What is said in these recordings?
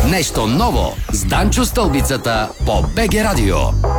Нещо ново с Данчо Стълбицата по БГ Радио.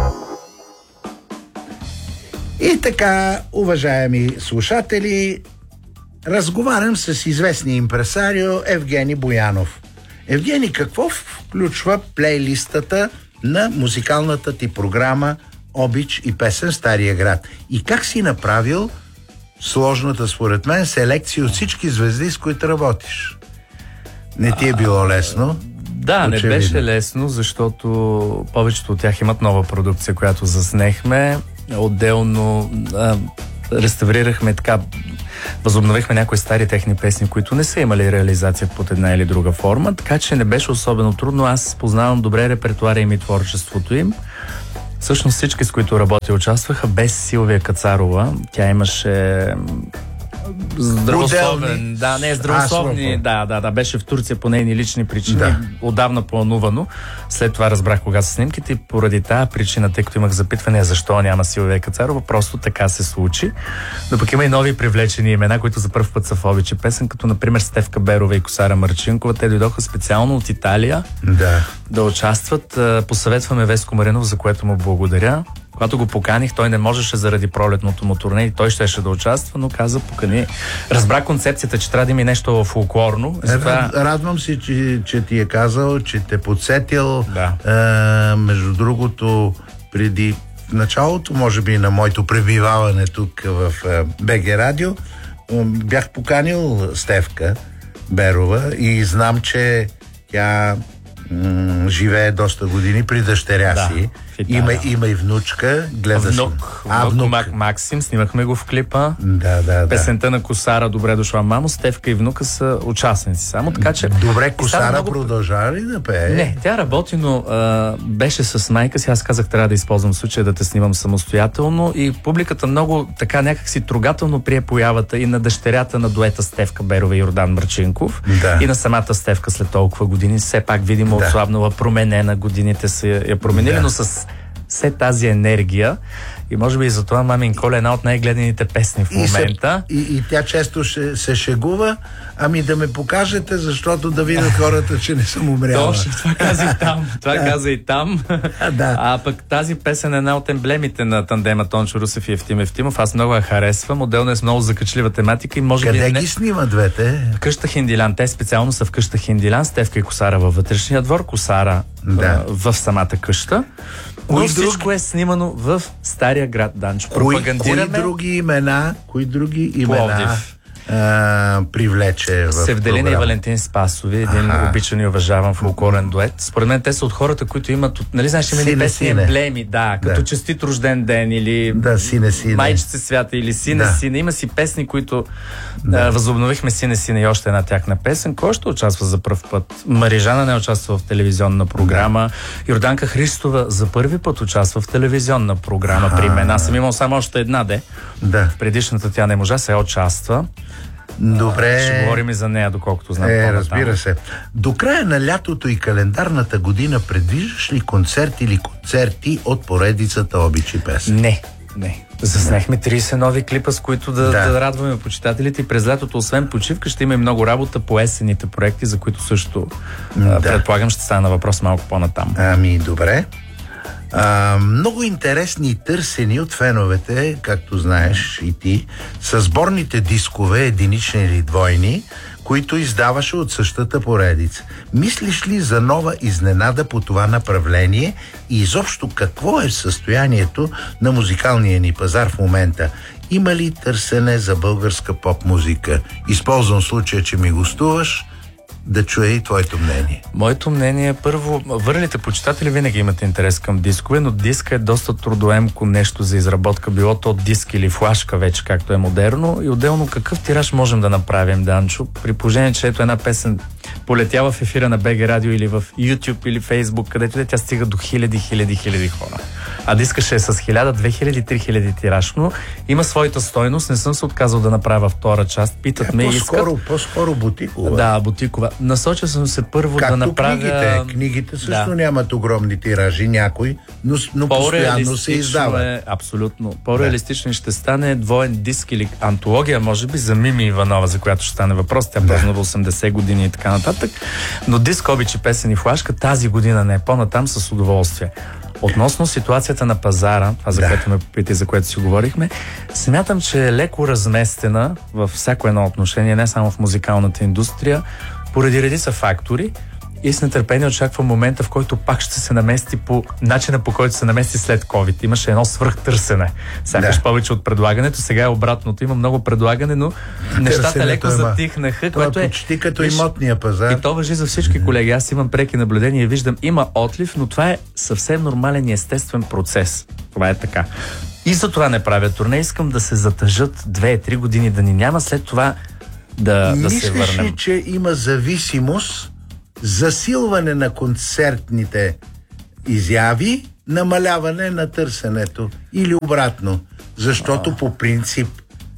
И така, уважаеми слушатели, разговарям с известния импресарио Евгений Боянов. Евгений, какво включва плейлистата на музикалната ти програма Обич и песен Стария град? И как си направил сложната, според мен, селекция от всички звезди, с които работиш? Не ти е било лесно? Да, очевидно. Не беше лесно, защото повечето от тях имат нова продукция, която заснехме. Отделно реставрирахме така, възобновихме някои стари техни песни, които не са имали реализация под една или друга форма, така че не беше особено трудно. Аз познавам добре репертуара им и творчеството им. Всъщност всички, с които работя, участваха, без Силвия Кацарова. Тя имаше здравословен, здравословни, беше в Турция по нейни лични причини, отдавна планувано. След това разбрах кога са снимките и поради тази причина, тъй като имах запитване защо няма Силвия Кацарова, просто така се случи. Но пък има и нови привлечени имена, които за първ път са в Обич и песен, като например Стефка Берова и Косара Марчинкова. Те дойдоха специално от Италия да участват. Посъветваме Веско Маринов, за което му благодаря. Когато го поканих, той не можеше заради пролетното му турне и той щеше да участва, но каза покани. Разбра концепцията, че трябва да има нещо фолклорно. Радвам се, че ти е казал, че те подсетил. Между другото, преди началото, може би на моето пребиваване тук в БГ Радио, бях поканил Стефка Берова и знам, че тя живее доста години при дъщеря си. Има и внучка. Внук Максим, снимахме го в клипа. Песента на Косара "Добре дошла, мамо", Стефка и внука са участници само, така че... Добре, Косара продължава ли да пее? Не, тя работи, но беше с майка си. Аз казах, трябва да използвам случая да те снимам самостоятелно и публиката много така някакси трогателно прие появата и на дъщерята на дуета Стефка Берова и Йордан Марчинков и на самата Стефка след толкова години. Все пак видимо отслабнала, променена, годините са я променили, но с все тази енергия. И може би и затова "Мамин Коля" е една от най-гледаните песни в момента. И тя често се шегува, да ме покажете, защото да видят хората, че не съм умряла. Точно, това каза и там. Каза и там. А пък тази песен е една от емблемите на тандема Тончо Русев и Евтим Евтимов. Аз много я харесвам. Отделно е с много закачлива тематика и може би... Къде ги снима двете? В къща Хиндилян. Те специално са в къща Хиндилян. Стефка и Косара във вътрешния двор, Косара в самата къща. Но всичко е снимано в Стария град, Данчо. Кои други имена привлече в Севделина и Валентин Спасови, един обичан и уважаван фолклорен дует. Според мен те са от хората, които имат, знаеш, имени песни емблеми, като "Честит рожден ден" или "Майчице свята" или "Сине". Има си песни, които възобновихме "Сине" и още една тяхна песен. Кой ще участва за пръв път? Марижана не участва в телевизионна програма. Йорданка Христова за първи път участва в телевизионна програма при мен. Аз съм имал само още една В предишната тя не можа, сега участва. Добре. Ще говорим и за нея, доколкото знам. Разбира се. До края на лятото и календарната година предвиждаш ли концерти от поредицата Обич и песен? Не. Заснехме 30 нови клипа, с които да радваме почитателите и през лятото, освен почивка, ще има и много работа по есенните проекти, за които също предполагам ще стане въпрос малко по-натам. Добре. Много интересни и търсени от феновете, както знаеш и ти, са сборните дискове, единични или двойни, които издаваше от същата поредица. Мислиш ли за нова изненада по това направление и изобщо какво е състоянието на музикалния ни пазар в момента? Има ли търсене за българска поп-музика? Използвам случая, че ми гостуваш, да чуя и твоето мнение. Моето мнение е, първо, върналите почитатели винаги имат интерес към дискове, но диска е доста трудоемко нещо за изработка, било то диск или флашка вече, както е модерно, и отделно какъв тираж можем да направим, Данчо, при положение, че ето една песен полетява в ефира на БГ Радио или в YouTube или Facebook, където тя стига до хиляди хора. А диска ще е с 1000, 2000, 3000 тираж, но има своята стойност. Не съм се отказал да направя втора част. Питат ме, искат. По-скоро бутикова. Да, бутикова. Насочил съм се първо както да направя... Книгите също нямат огромни тиражи, някой, но постоянно се издава. Абсолютно. По-реалистично ще стане двоен диск или антология, може би, за Мими Иванова, за която ще стане въпрос. Тя празнува 80 години и така нататък. Но диск Обичи, песен и флашка тази година не е, по-натам с удоволствие. Относно ситуацията на пазара, това за което ме попита и за което си говорихме, смятам, че е леко разместена във всяко едно отношение, не само в музикалната индустрия, поради редица фактори. И с нетърпение очаквам момента, в който пак ще се намести по начина, по който се намести след COVID. Имаше едно свръхтърсене. Сякаш повече от предлагането. Сега е обратното. Има много предлагане, но нещата леко затихнаха. Това е почти като имотния пазар. И то важи за всички колеги. Аз имам преки наблюдения и виждам, има отлив, но това е съвсем нормален и естествен процес. Това е така. И за това не правя турне. Искам да се затъжат 2-3 години, да ни няма след това да се върнем. Мислиш ли, че има зависимост, засилване на концертните изяви, намаляване на търсенето или обратно? Защото по принцип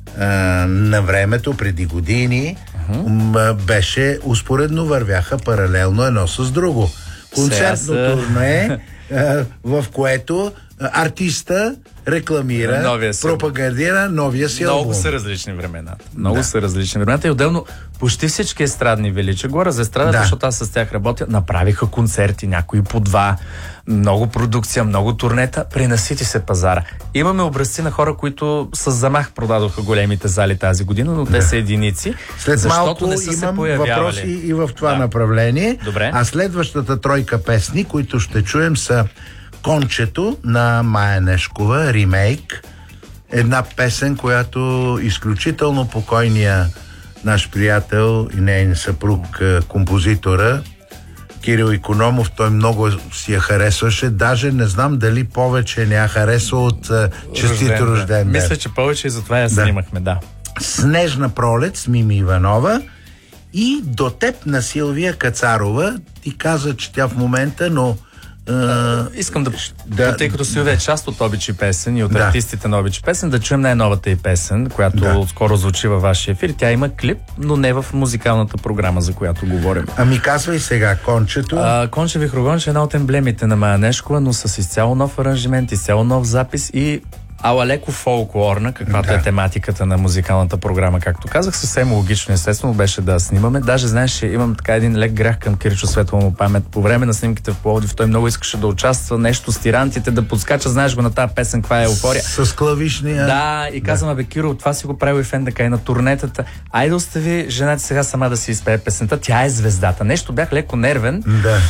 на времето, преди години, беше успоредно вървяха паралелно едно с друго. Концертно турне, в което артиста рекламира, пропагандира новия си албум. Много са различни времената. Много са различни времената и отделно почти всички естрадни велича, говоря за естрадата, защото аз с тях работя, направиха концерти, някои по 2, много продукция, много турнета, пренасити се пазара. Имаме образци на хора, които с замах продадоха големите зали тази година, но те са единици. След малко не са имам въпроси и в това направление. Добре. А следващата тройка песни, които ще чуем, са Кончето на Мая Нешкова, ремейк. Една песен, която изключително покойния наш приятел и нейн съпруг, композитора Кирил Икономов, той много си я харесваше. Даже не знам дали повече не я харесва от Честито рожден ден. Мисля, че повече и затова я снимахме, Снежна пролет с Мими Иванова и До теб на Силвия Кацарова. Ти каза, че тя в момента, но искам тъй като Силвия е част от Обичи песен и от артистите на Обичи песен, да чуем най-новата й песен, която скоро звучи във вашия ефир. Тя има клип, но не в музикалната програма, за която говорим. Ами казвай сега, Кончето. Конче Вихрогонче е една от емблемите на Мая Нешкова, но с изцяло нов аранжимент, изцяло нов запис и леко фолклорна, каквато е тематиката на музикалната програма, както казах. Съвсем логично, естествено, беше да снимаме. Даже, знаеш, имам така един лек грях към Киричо, светла му памет. По време на снимките в Пловдив той много искаше да участва, нещо с тирантите, да подскача, знаеш го на тази песен, каква е еуфория. С клавишния. Да, и казвам, Киро, това си го правил и фен така и на турнетата. Айде остави жената сега сама да си изпее песента, тя е звездата. Нещо бях леко нервен.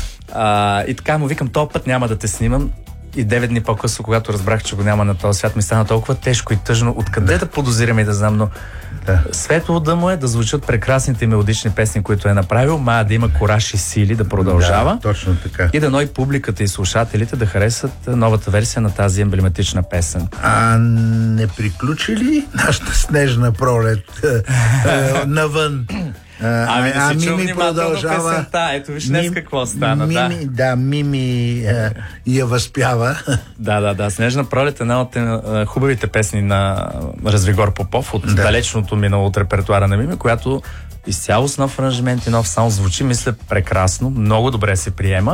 И така му викам, този път няма да те снимам. И 9 дни по-късно, когато разбрах, че го няма на този свят, ми стана толкова тежко и тъжно. Откъде да подозирам и да знам, но светло да му е да звучат прекрасните мелодични песни, които е направил, да има кораж и сили да продължава. Точно така. И дано и публиката и слушателите да харесат новата версия на тази емблематична песен. Не приключи ли нашата снежна пролет навън? Да си чу внимателно песента. Ето виж днес какво стана. Мими я възпява. Да. Снежна пролет е една от хубавите песни на Развигор Попов от далечното минало от репертуара на Мими, която изцяло с нов аранжимент и нов саунд звучи, мисля, прекрасно. Много добре се приема.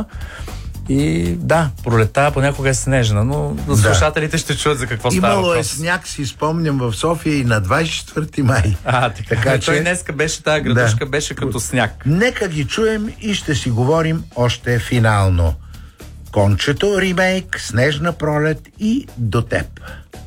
И пролета понякога е снежна, но слушателите ще чуят за какво става въпрос. Имало е сняг, си спомням, в София и на 24 май. Така че... Той днеска беше, тази градушка беше като сняг. Нека ги чуем и ще си говорим още финално. Кончето, ремейк, Снежна пролет и До теб.